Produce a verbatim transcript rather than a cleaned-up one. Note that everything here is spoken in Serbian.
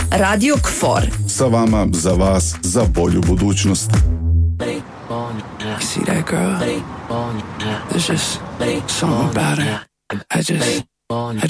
Radio Kfor. Sa vama, za vas, za bolju budućnost. You see that girl? There's just something about her. I just, I